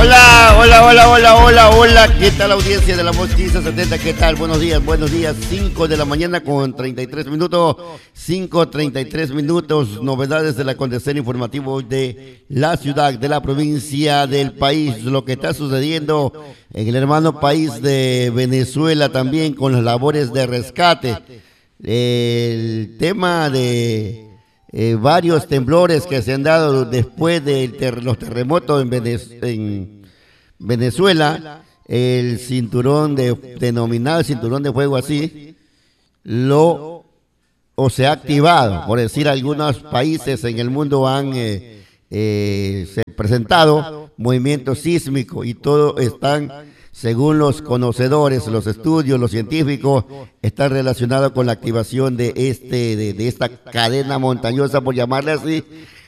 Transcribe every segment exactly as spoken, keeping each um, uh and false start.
Hola, hola, hola, hola, hola, hola. ¿Qué tal la audiencia de la Voz quince setenta? ¿Qué tal? Buenos días, buenos días. cinco de la mañana con treinta y tres minutos. cinco treinta y tres minutos. Novedades del acontecer informativo de la ciudad, de la provincia, del país. Lo que está sucediendo en el hermano país de Venezuela también con las labores de rescate. El tema de eh, varios temblores que se han dado después de ter los terremotos en, Venez en Venezuela, el cinturón de, denominado el cinturón de fuego así, lo o se ha activado, por decir, algunos países en el mundo han eh, eh, se presentado movimientos sísmicos y todo están, según los conocedores, los estudios, los científicos, están relacionados con la activación de este, de, de esta cadena montañosa, por llamarle así,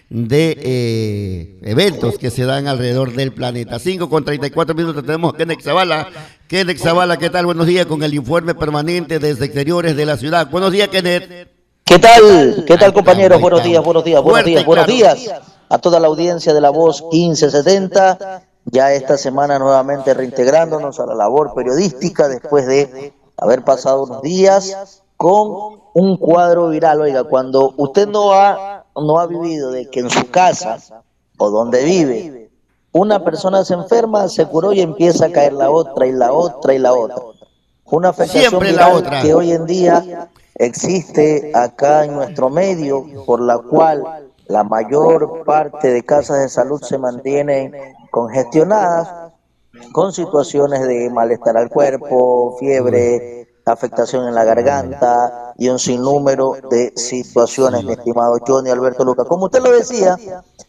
de eh, eventos que se dan alrededor del planeta. cinco con treinta y cuatro minutos tenemos a Kenneth Zavala. Kenneth Zavala, ¿qué tal? Buenos días, con el informe permanente desde exteriores de la ciudad. Buenos días, Kenneth. ¿Qué tal? ¿Qué tal, compañeros? Buenos días, buenos días, buenos días, buenos días a toda la audiencia de la Voz quince setenta. Ya esta semana nuevamente reintegrándonos a la labor periodística después de haber pasado unos días con un cuadro viral. Oiga, cuando usted no ha, no ha vivido de que en su casa o donde vive una persona se enferma, se curó y empieza a caer la otra y la otra y la otra. Una afectación viral que hoy en día existe acá en nuestro medio, por la cual la mayor parte de casas de salud se mantienen congestionadas con situaciones de malestar al cuerpo, fiebre, afectación en la garganta y un sinnúmero de situaciones, mi estimado Johnny Alberto Lucas. Como usted lo decía,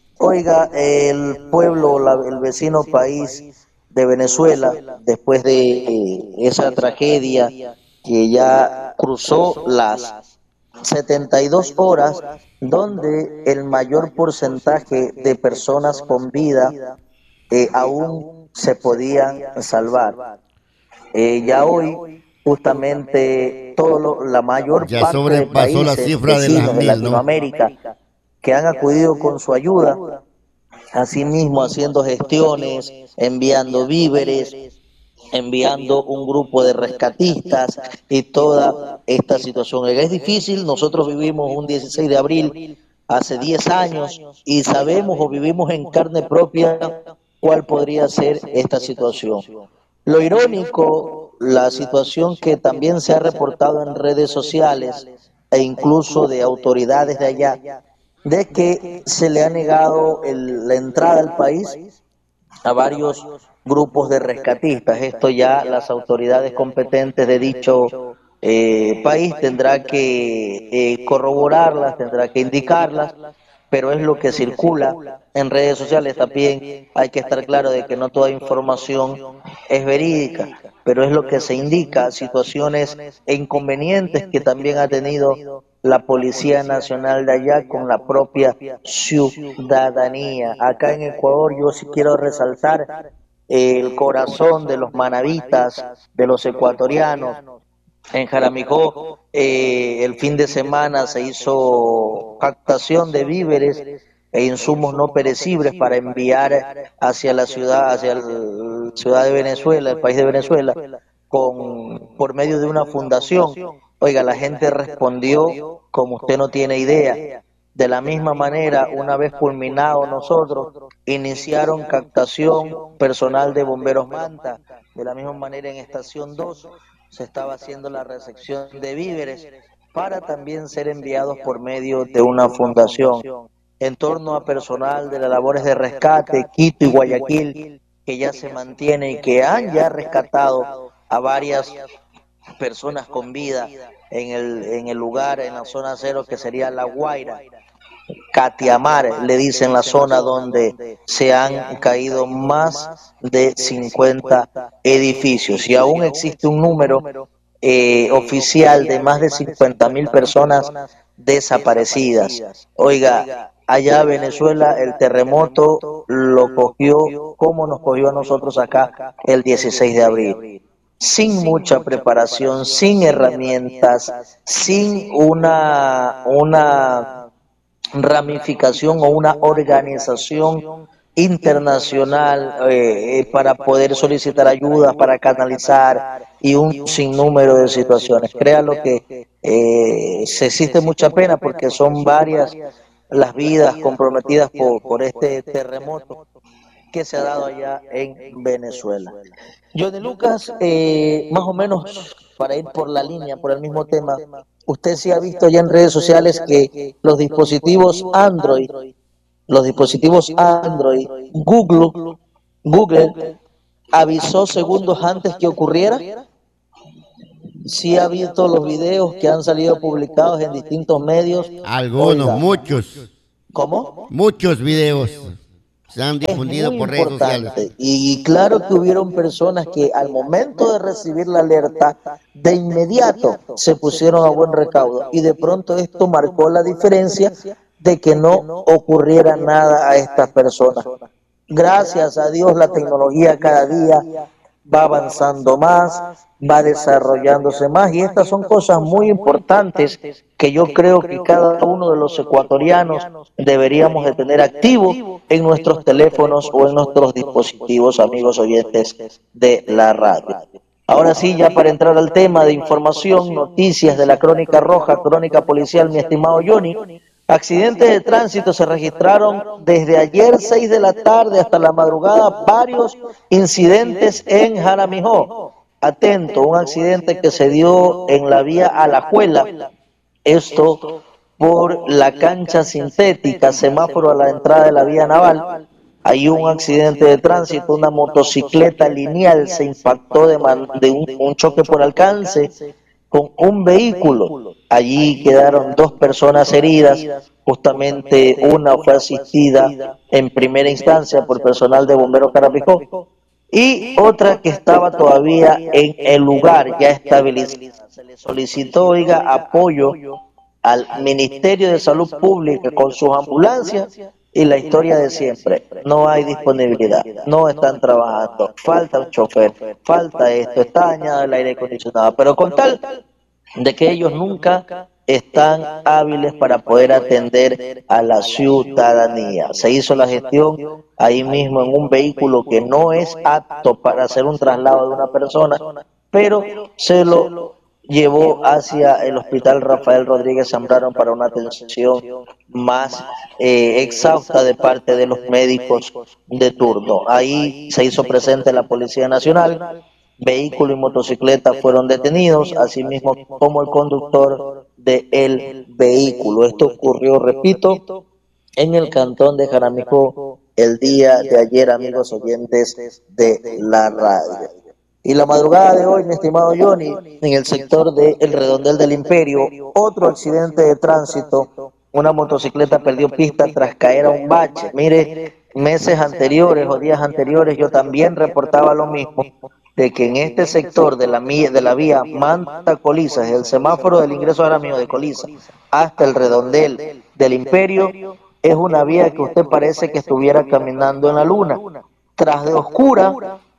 oiga, el pueblo, la, el vecino país de Venezuela, después de esa tragedia que ya cruzó las setenta y dos horas, donde el mayor porcentaje de personas con vida eh, aún se podían salvar. Eh, ya hoy, justamente, todo lo, la mayor ya parte de países la cifra de, las vecinos de mil, Latinoamérica, ¿no?, que han acudido con su ayuda, asimismo haciendo gestiones, enviando víveres, enviando un grupo de rescatistas y toda esta situación. Es difícil, nosotros vivimos un dieciséis de abril hace diez años y sabemos o vivimos en carne propia cuál podría ser esta situación. Lo irónico, la situación que también se ha reportado en redes sociales e incluso de autoridades de allá, de que se le ha negado el, la entrada al país a varios grupos de rescatistas. Esto ya las autoridades competentes de dicho eh, país tendrá que eh, corroborarlas, tendrá que indicarlas, pero es lo que circula en redes sociales. También hay que estar claro de que no toda información es verídica, pero es lo que se indica, situaciones e inconvenientes que también ha tenido la Policía Nacional de allá con la propia ciudadanía. Acá en Ecuador yo sí quiero resaltar el corazón de los manavitas, de los ecuatorianos. En Jaramijó eh, el fin de semana se hizo captación de víveres e insumos no perecibles para enviar hacia la ciudad, hacia la ciudad de Venezuela, el país de Venezuela, con, por medio de una fundación. Oiga, la gente respondió como usted no tiene idea. De la misma manera, una vez culminado nosotros, iniciaron captación personal de bomberos Manta. De la misma manera, en estación dos se estaba haciendo la recepción de víveres para también ser enviados por medio de una fundación. En torno a personal de las labores de rescate, Quito y Guayaquil, que ya se mantiene y que han ya rescatado a varias personas con vida en el, en el lugar, en la zona cero, que sería La Guaira. Catiamar, le dicen la zona donde se han caído más de cincuenta edificios y aún existe un número eh, oficial de más de cincuenta mil personas desaparecidas. Oiga, allá Venezuela el terremoto lo cogió como nos cogió a nosotros acá el dieciséis de abril. Sin mucha preparación, sin herramientas, sin una, una ramificación o una organización internacional eh, para poder solicitar ayuda, para canalizar y un sinnúmero de situaciones. Créalo que eh, se existe mucha pena porque son varias las vidas comprometidas por, por este terremoto que se ha dado allá en Venezuela. Johnny Lucas, eh, más o menos para ir por la línea, por el mismo tema, usted sí ha visto ya en redes sociales que los dispositivos Android, los dispositivos Android, Google, Google avisó segundos antes que ocurriera. Sí ha visto los videos que han salido publicados en distintos medios. Algunos, Oiga, muchos. ¿Cómo? Muchos videos se han difundido por redes sociales. Y claro que hubieron personas que al momento de recibir la alerta, de inmediato se pusieron a buen recaudo. Y de pronto esto marcó la diferencia de que no ocurriera nada a estas personas. Gracias a Dios la tecnología cada día va avanzando más, va desarrollándose más, y estas son cosas muy importantes que yo creo que cada uno de los ecuatorianos deberíamos de tener activo en nuestros teléfonos o en nuestros dispositivos, amigos oyentes de la radio. Ahora sí, ya para entrar al tema de información, noticias de la Crónica Roja, Crónica Policial, mi estimado Johnny. Accidentes de tránsito se registraron desde ayer seis de la tarde hasta la madrugada, varios incidentes en Jaramijó. Atento, un accidente que se dio en la vía Alajuela, esto por la cancha sintética, semáforo a la entrada de la vía naval. Hay un accidente de tránsito, una motocicleta lineal se impactó de, man, de un, un choque por alcance con un vehículo. Allí quedaron dos personas heridas, justamente una fue asistida en primera instancia por personal de Bomberos Carapicó y otra que estaba todavía en el lugar ya estabilizada. Se le solicitó, oiga, apoyo al Ministerio de Salud Pública con sus ambulancias y la historia de siempre. No hay disponibilidad, no están trabajando, falta un chofer, falta esto, está dañado el aire acondicionado, pero con tal de que ellos nunca están hábiles para poder atender a la ciudadanía. Se hizo la gestión ahí mismo en un vehículo que no es apto para hacer un traslado de una persona, pero se lo llevó hacia el Hospital Rafael Rodríguez Zambrano para una atención más eh, exhausta de parte de los médicos de turno. Ahí se hizo presente la Policía Nacional, vehículo y motocicleta fueron detenidos, así mismo como el conductor del vehículo. Esto ocurrió, repito, en el cantón de Jaramijó el día de ayer, amigos oyentes de la radio. Y la madrugada de hoy, mi estimado Johnny, en el sector del Redondel del Imperio, otro accidente de tránsito, una motocicleta perdió pista tras caer a un bache. Mire, meses anteriores o días anteriores yo también reportaba lo mismo, de que en este sector de la, de la vía Manta-Coliza, el semáforo del ingreso ahora mío de Coliza, hasta el Redondel del Imperio, es una vía que usted parece que estuviera caminando en la luna, tras de oscura,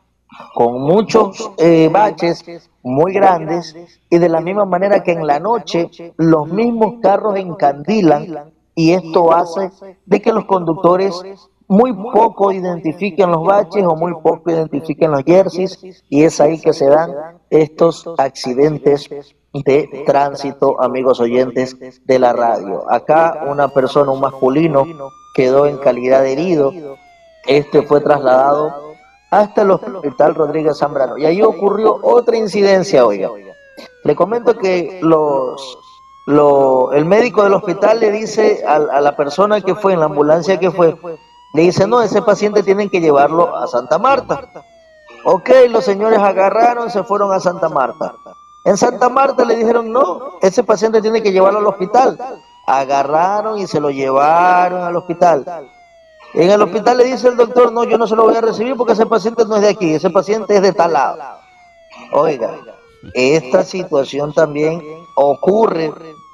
con muchos eh, baches muy grandes, y de la misma manera que en la noche los mismos carros encandilan, y esto hace de que los conductores muy poco identifiquen los baches o muy poco identifiquen los jerseys, y es ahí que se dan estos accidentes de tránsito, amigos oyentes de la radio. Acá una persona, un masculino, quedó en calidad de herido. Este fue trasladado hasta el Hospital Rodríguez Zambrano. Y ahí ocurrió otra incidencia, oiga. Le comento que los, lo, el médico del hospital le dice a, a la persona que fue, en la ambulancia que fue, le dice, no, ese paciente tienen que llevarlo a Santa Marta. Ok, los señores agarraron, se fueron a Santa Marta. En Santa Marta le dijeron, no, ese paciente tiene que llevarlo al hospital. Agarraron y se lo llevaron al hospital. En el hospital le dice el doctor, no, yo no se lo voy a recibir porque ese paciente no es de aquí, ese paciente es de tal lado. Oiga, esta situación también ocurre,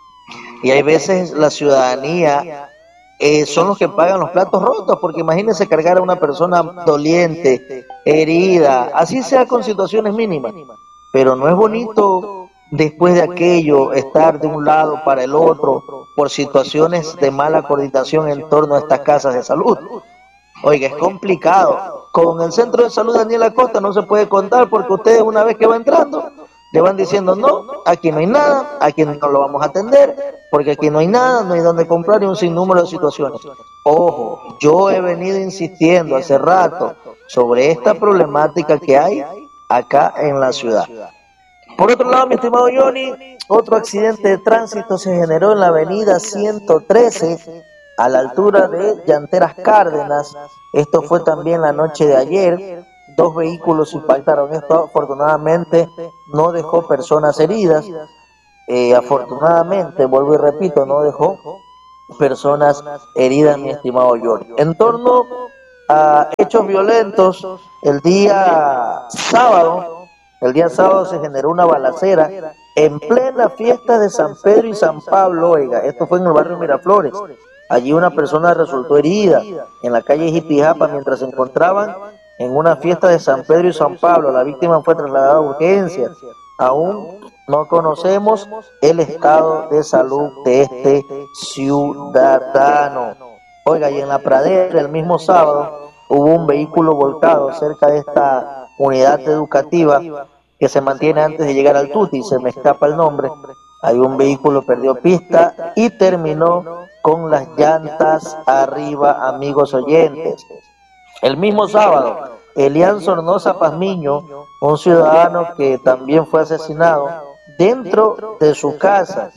y hay veces la ciudadanía eh, son los que pagan los platos rotos, porque imagínense cargar a una persona doliente, herida, así sea con situaciones mínimas, pero no es bonito después de aquello estar de un lado para el otro por situaciones de mala coordinación en torno a estas casas de salud. Oiga, es complicado. Con el centro de salud Daniel Acosta no se puede contar porque ustedes una vez que va entrando le van diciendo no, aquí no hay nada, aquí no lo vamos a atender, porque aquí no hay nada, no hay donde comprar y un sinnúmero de situaciones. Ojo, yo he venido insistiendo hace rato sobre esta problemática que hay acá en la ciudad. Por otro lado, mi estimado Johnny, otro accidente de tránsito se generó en la avenida ciento trece, a la altura de Llanteras Cárdenas. Esto fue también la noche de ayer. Dos vehículos impactaron. Esto afortunadamente no dejó personas heridas. Eh, afortunadamente, vuelvo y repito, no dejó personas heridas, mi estimado George. En torno a hechos violentos, el día sábado, el día sábado se generó una balacera en plena fiesta de San Pedro y San Pablo. Oiga, esto fue en el barrio Miraflores. Allí una persona resultó herida en la calle Jipijapa mientras se encontraban en una fiesta de San Pedro y San Pablo. La víctima fue trasladada a urgencias. Aún no conocemos el estado de salud de este ciudadano. Oiga, y en la pradera el mismo sábado hubo un vehículo volcado cerca de esta unidad educativa que se mantiene antes de llegar al Tuti, se me escapa el nombre. Hay un vehículo perdió pista y terminó con las llantas arriba, amigos oyentes. El mismo sábado, Elian Sornosa Pazmiño, un ciudadano que también fue asesinado dentro de su casa.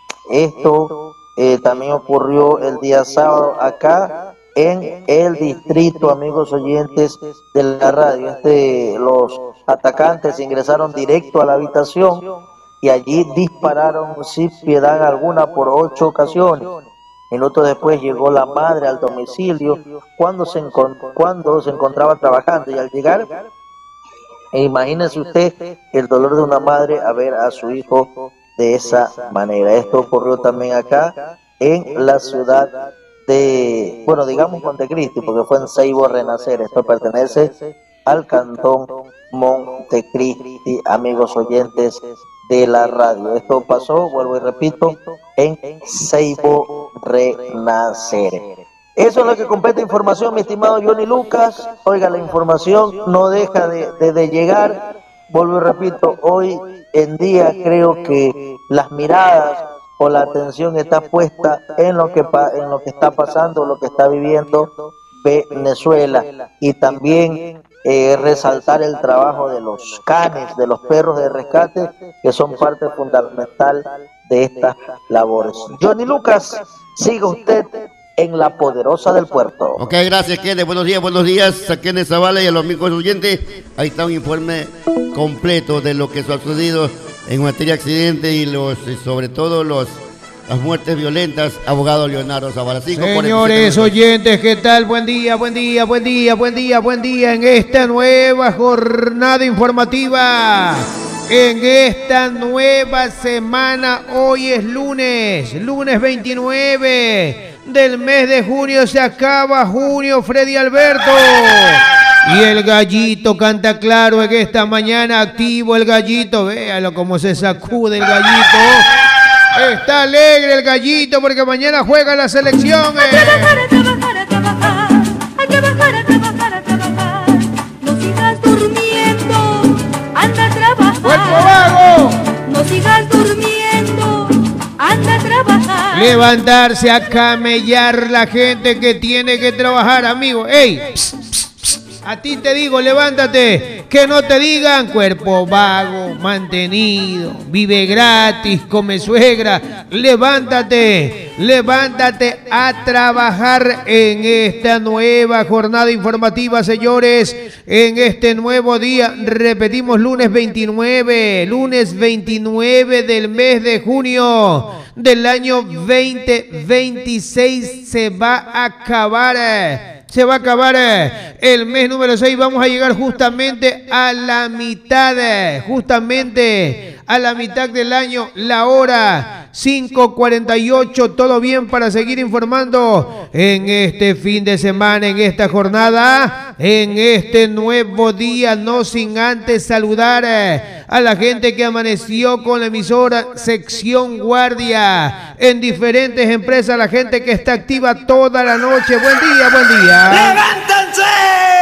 Esto eh, también ocurrió el día sábado acá en el distrito, amigos oyentes de la radio. Este, los atacantes ingresaron directo a la habitación y allí dispararon sin piedad alguna por ocho ocasiones. Minutos después llegó la madre al domicilio cuando se, cuando se encontraba trabajando, y al llegar, imagínese usted el dolor de una madre a ver a su hijo de esa manera. Esto ocurrió también acá en la ciudad de, bueno, digamos Montecristi, porque fue en Ceibo Renacer. Esto pertenece al cantón Montecristi, amigos oyentes de la radio. Esto pasó, vuelvo y repito, en Ceibo Renacer. Eso es lo que completa información, mi estimado Johnny Lucas. Oiga, la información no deja de, de, de llegar. Vuelvo y repito, hoy en día creo que las miradas o la atención está puesta en lo que, en lo que está pasando, lo que está viviendo Venezuela, y también eh, resaltar el trabajo de los canes, de los perros de rescate, que son parte fundamental de estas labores. Johnny Lucas, siga usted en la poderosa del puerto. Ok, gracias, Kenneth. Buenos días, buenos días a Kenneth Zavala y a los amigos oyentes. Ahí está un informe completo de lo que ha sucedido en materia de accidente y los, y sobre todo los las muertes violentas. Abogado Leonardo Zavala. Señores oyentes, ¿qué tal? Buen día, buen día, buen día, buen día, buen día en esta nueva jornada informativa. En esta nueva semana, hoy es lunes, lunes veintinueve del mes de junio, se acaba junio, Freddy Alberto. Y el gallito canta claro en esta mañana, activo el gallito, véalo cómo se sacude el gallito. Está alegre el gallito porque mañana juega la selección. A trabajar, a trabajar, a trabajar, a trabajar, a trabajar, a trabajar. No sigas durmiendo, anda a trabajar. ¡Cuerpo vago! No sigas durmiendo, anda a trabajar. Levantarse a camellar la gente que tiene que trabajar, amigo. ¡Ey! Psst, psst, psst. A ti te digo, levántate, que no te digan cuerpo vago, mantenido, vive gratis, come suegra. Levántate, levántate a trabajar en esta nueva jornada informativa, señores, en este nuevo día. Repetimos, lunes veintinueve, lunes veintinueve del mes de junio del año veinte veintiséis. Se va a acabar. Se va a acabar el mes número seis, vamos a llegar justamente a la mitad, justamente a la mitad del año. La hora cinco cuarenta y ocho, todo bien para seguir informando en este fin de semana, en esta jornada, en este nuevo día, no sin antes saludar a la gente que amaneció con la emisora Sección Guardia en diferentes empresas, la gente que está activa toda la noche. Buen día, buen día. ¡Levántense!